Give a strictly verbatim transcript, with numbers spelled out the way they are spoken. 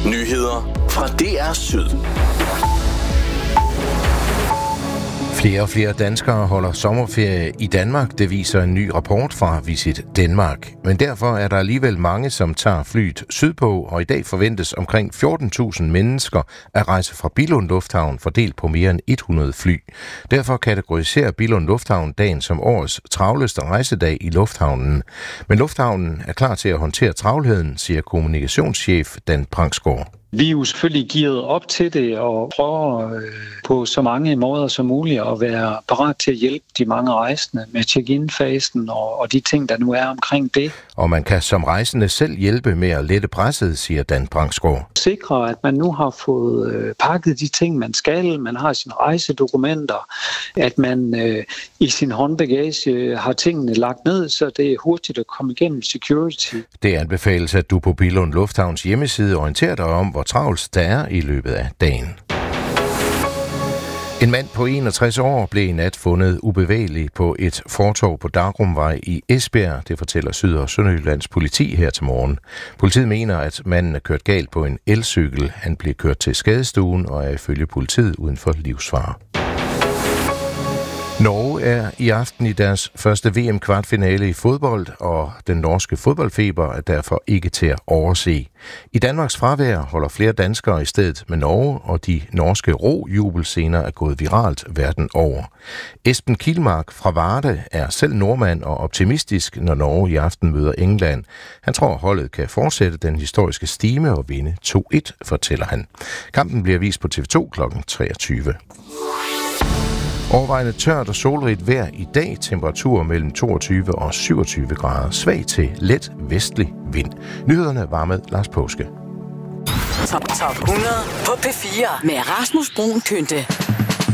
Nyheder fra D R Syd. Flere og flere danskere holder sommerferie i Danmark, det viser en ny rapport fra Visit Denmark. Men derfor er der alligevel mange, som tager flyet sydpå, og i dag forventes omkring fjorten tusind mennesker at rejse fra Billund Lufthavn fordelt på mere end hundrede fly. Derfor kategoriserer Billund Lufthavn dagen som årets travleste rejsedag i lufthavnen. Men lufthavnen er klar til at håndtere travlheden, siger kommunikationschef Dan Prangsgaard. Vi er jo selvfølgelig gearet op til det og prøver øh, på så mange måder som muligt at være parat til at hjælpe de mange rejsende med check-in-fasen og, og de ting, der nu er omkring det. Og man kan som rejsende selv hjælpe med at lette presset, siger Dan Prangsgaard. Sikre, at man nu har fået øh, pakket de ting, man skal, man har sine rejsedokumenter, at man øh, i sin håndbagage har tingene lagt ned, så det er hurtigt at komme igennem security. Det anbefales, at du på Billund Lufthavns hjemmeside orienterer dig om, hvor travlt der er i løbet af dagen. En mand på enogtres år blev i nat fundet ubevægelig på et fortov på Darumvej i Esbjerg. Det fortæller Syd- og Sønderjyllands politi her til morgen. Politiet mener, at manden er kørt galt på en elcykel. Han blev kørt til skadestuen og er ifølge politiet uden for livsfare. Norge er i aften i deres første V M-kvartfinale i fodbold, og den norske fodboldfeber er derfor ikke til at overse. I Danmarks fravær holder flere danskere i stedet med Norge, og de norske ro-jubelscener er gået viralt verden over. Esben Kielmark fra Varde er selv nordmand og optimistisk, når Norge i aften møder England. Han tror, holdet kan fortsætte den historiske stime og vinde to et, fortæller han. Kampen bliver vist på T V to klokken treogtyve. Overvejende tørt og solrigt vejr i dag, temperaturer mellem toogtyve og syvogtyve grader, svag til let vestlig vind. Nyhederne var med Lars Påske. Top, top hundrede på P fire med Rasmus Bruun Kynte.